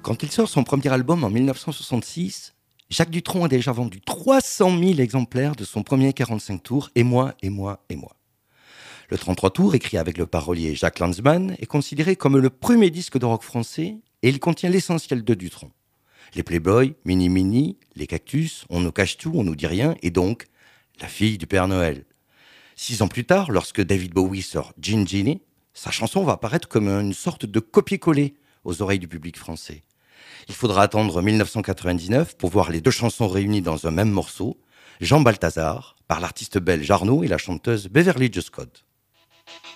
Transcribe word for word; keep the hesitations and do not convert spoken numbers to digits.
Quand il sort son premier album en mille neuf cent soixante-six, Jacques Dutronc a déjà vendu trois cent mille exemplaires de son premier quarante-cinq tours, et moi, et moi, et moi. Le trente-trois tours, écrit avec le parolier Jacques Lanzmann, est considéré comme le premier disque de rock français et il contient l'essentiel de Dutronc. Les Playboys, Mini Mini, les Cactus, On nous cache tout, on nous dit rien, et donc la fille du Père Noël. Six ans plus tard, lorsque David Bowie sort Gin Genie, sa chanson va apparaître comme une sorte de copier-coller aux oreilles du public français. Il faudra attendre mille neuf cent quatre-vingt-dix-neuf pour voir les deux chansons réunies dans un même morceau, Jean Balthazar, par l'artiste belge Arnaud et la chanteuse Beverly Just Scott.